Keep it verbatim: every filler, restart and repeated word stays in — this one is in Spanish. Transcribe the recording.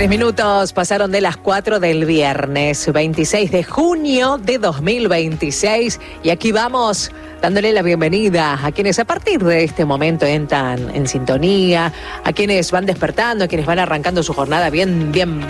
Tres minutos pasaron de las cuatro del viernes veintiséis de junio de dos mil veintiséis y aquí vamos dándole la bienvenida a quienes a partir de este momento entran en sintonía, a quienes van despertando, a quienes van arrancando su jornada bien, bien